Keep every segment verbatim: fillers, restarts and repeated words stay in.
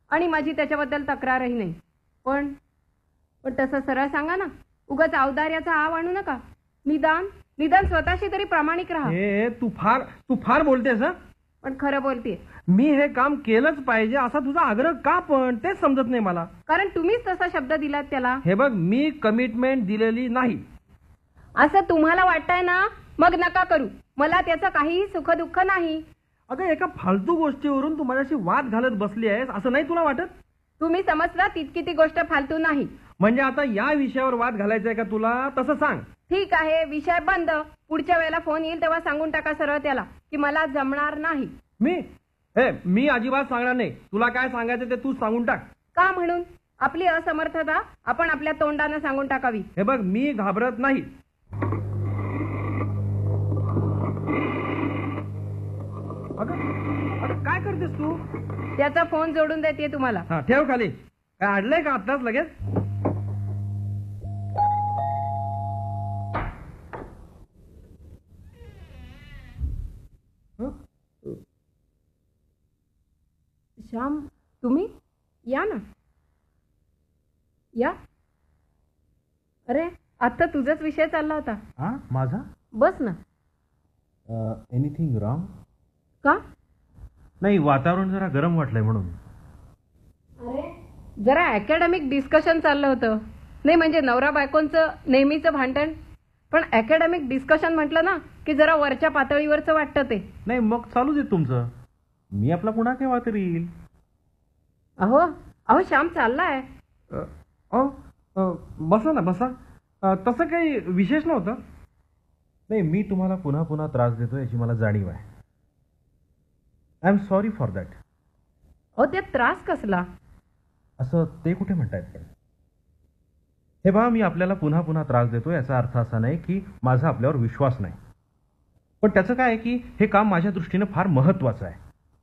आणि माझी त्याच्याबद्दल तक्रारही नाही. पण पण तसं सरळ सांगा ना, उगाच औदार्याचा आव आणू नका. निदान निदान स्वतःशी तरी प्रामाणिक राहा. हे तू फार तू फार बोलतेस. हं? पण खरं बोलतेय. मी हे काम केलंच पाहिजे असा तुझा आग्रह का, पण तेच समजत नाही मला. कारण तुम्हीच तसा शब्द दिलात त्याला. हे बघ, मी कमिटमेंट दिलेली नाही असं तुम्हाला वाटतंय ना, मग नका करू. मला त्याचं काहीही सुख दुःख नाही. अगं, एका फालतू गोष्टीवरून तू माझ्याशी वाद घालत बसली आहेस असं नाही तुला वाटत? तुम्ही समजता तितकी ती गोष्ट फालतू नाही. म्हणजे आता या विषयावर वाद घालायचा आहे का तुला? तसं सांग. ठीक आहे, विषय बंद. पुढच्या वेळेला फोन येईल तेव्हा सांगून टाका सरळ त्याला की मला जमणार नाही. मी हे मी अजिबात सांगणार नाही. तुला काय सांगायचं ते तू सांगून टाक. का म्हणून? आपली असमर्थता आपण आपल्या तोंडानं सांगून टाकावी. हे बघ, मी घाबरत नाही. अगं अगं काय करतेस तू? त्याचा फोन जोडून देते तुम्हाला. हा, ठेव खाली. काय अडलंय का आत्ताच लगेच? श्याम, तुम्ही या ना, या. अरे, आता तुझाच विषय चालला होता. हा, माझा? बस ना. Anything wrong? का? नाही, वातावरण जरा गरम वाटलंय म्हणून. अरे, जरा अकॅडमिक डिस्कशन चाललं होतं. नाही म्हणजे नवरा बायकोंचं नेहमीचं भांडण, पण अकॅडमिक डिस्कशन म्हटलं ना की जरा वरच्या पातळीवरचं वाटतं ते. नाही, मग चालू दे तुमचं. मी आपला पुन्हा केव्हा तरी येईल. अहो अहो श्याम चाललाय. बसा ना, बसा. तसं काही विशेष नव्हतं. नाही, मी तुम्हाला पुन्हा पुन्हा त्रास देतो याची मला जाणीव आहे. I am sorry for that. अहो, ते त्रास कसला? असं ते कुठे म्हणतायत? पण हे पहा, मी आपल्याला पुन्हा पुन्हा त्रास देतो याचा अर्थ असा नाही की माझा आपल्यावर विश्वास नाही. पण त्याचं काय आहे की हे काम माझ्या दृष्टीनं फार महत्वाचं आहे.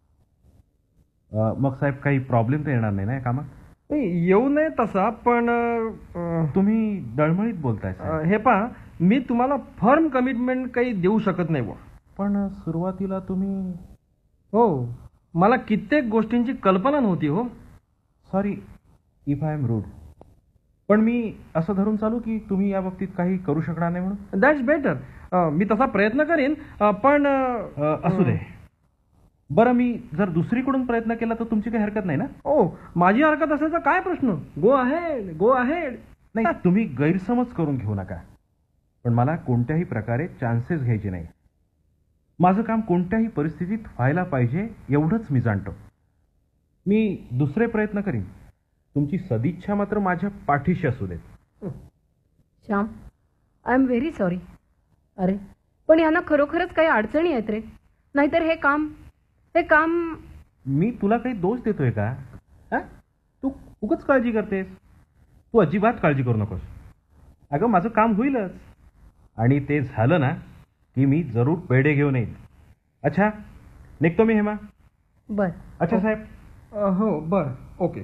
मग साहेब, काही प्रॉब्लेम तर येणार नाही ना या कामात? नाही, येऊ नये तसा, पण तुम्ही डळमळीत बोलताय. हे पहा, मी तुम्हाला फर्म कमिटमेंट काही देऊ शकत नाही. पण सुरुवातीला तुम्ही... हो, मला कित्येक गोष्टींची कल्पना नव्हती. हो, sorry if I am rude. पण मी असं धरून चालू की तुम्ही या बाबतीत काही करू शकणार नाही म्हणून. That's better. मी तसा प्रयत्न करीन. पण असू दे. बरं, मी जर दुसरीकडून प्रयत्न केला तर तुमची काही हरकत नाही ना? ओ, माझी हरकत असेल काय प्रश्न? Go ahead, go ahead. नाही, तुम्ही गैरसमज करून घेऊ नका. पण मला कोणत्याही प्रकारे चान्सेस घ्यायचे नाही. माझं काम कोणत्याही परिस्थितीत व्हायला पाहिजे एवढंच मी जाणतो. मी दुसरे प्रयत्न करीन. तुमची सदिच्छा मात्र माझ्या पाठीशी असू देत. Shyam, I am very sorry. अरे, पण यांना खरोखरच काही अडचणी आहेत रे. नाहीतर हे काम हे काम मी तुला काही दोष देतोय का? हा, तू उगाच काळजी करतेस. तू अजिबात काळजी करू नकोस. अगं, माझं काम होईलच. आणि ते झालं ना की मी जरूर पेढे घेऊन येईन. अच्छा, निघतो मी. हेमा. बर. अच्छा साहेब. हो, बर, ओके.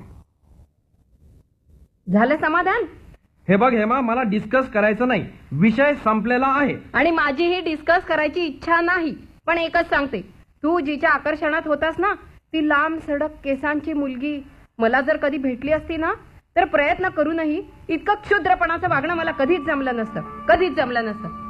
झालं समाधान? हे बघ हेमा, मला डिस्कस करायचं नाही. विषय संपलेला आहे. आणि माझीही डिस्कस करायची इच्छा नाही. पण एकच सांगते, तू जिच्या आकर्षणात होतास ना, ती लांब सडक केसांची मुलगी मला जर कधी भेटली असती ना, तर प्रयत्न करूनही इतकं क्षुद्रपणाचं वागणं मला कधीच जमलं नसतं. कधीच जमलं नसतं.